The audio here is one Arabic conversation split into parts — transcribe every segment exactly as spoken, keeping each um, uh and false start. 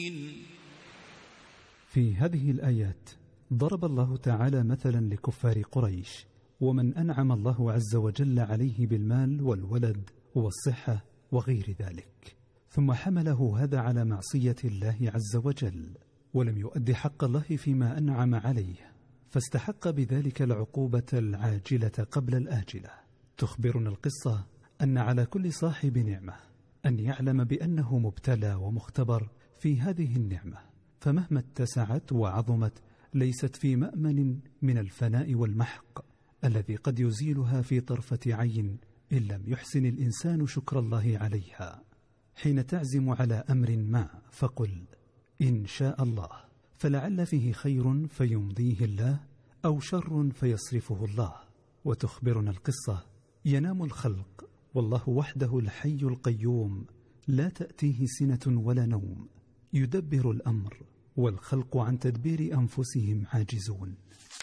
في هذه الآيات ضرب الله تعالى مثلا لكفار قريش ومن أنعم الله عز وجل عليه بالمال والولد والصحة وغير ذلك، ثم حمله هذا على معصية الله عز وجل ولم يؤد حق الله فيما أنعم عليه، فاستحق بذلك العقوبة العاجلة قبل الآجلة. تخبرنا القصة أن على كل صاحب نعمة أن يعلم بأنه مبتلى ومختبر في هذه النعمة، فمهما اتسعت وعظمت ليست في مأمن من الفناء والمحق الذي قد يزيلها في طرفة عين إن لم يحسن الإنسان شكر الله عليها. حين تعزم على أمر ما فقل إن شاء الله، فلعل فيه خير فيمضيه الله أو شر فيصرفه الله. وتخبرنا القصة ينام الخلق والله وحده الحي القيوم لا تأتيه سنة ولا نوم، يدبر الأمر والخلق عن تدبير أنفسهم عاجزون.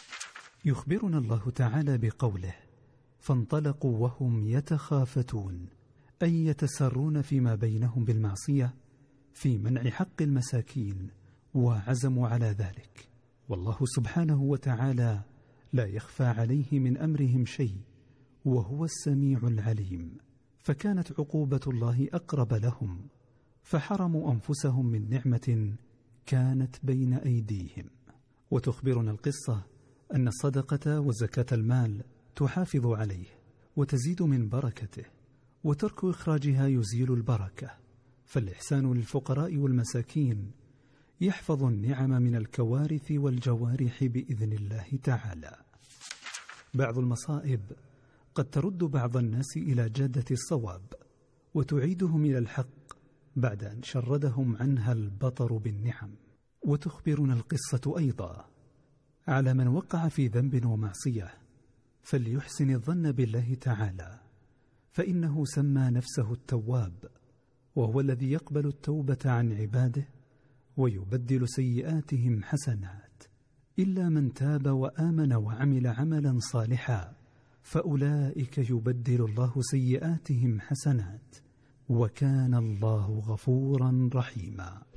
يخبرنا الله تعالى بقوله فانطلقوا وهم يتخافتون، أي يتسرون فيما بينهم بالمعصية في منع حق المساكين، وعزموا على ذلك، والله سبحانه وتعالى لا يخفى عليه من أمرهم شيء وهو السميع العليم. فكانت عقوبة الله أقرب لهم فحرموا أنفسهم من نعمة كانت بين أيديهم. وتخبرنا القصة أن الصدقة وزكاة المال تحافظ عليه وتزيد من بركته، وترك إخراجها يزيل البركة، فالإحسان للفقراء والمساكين يحفظ النعم من الكوارث والجوارح بإذن الله تعالى. بعض المصائب قد ترد بعض الناس إلى جادة الصواب وتعيدهم إلى الحق بعد أن شردهم عنها البطر بالنعم. وتخبرنا القصة أيضا على من وقع في ذنب ومعصية فليحسن الظن بالله تعالى، فإنه سمى نفسه التواب، وهو الذي يقبل التوبة عن عباده ويبدل سيئاتهم حسنات، إلا من تاب وآمن وعمل عملا صالحا فأولئك يبدل الله سيئاتهم حسنات، وكان الله غفورا رحيما.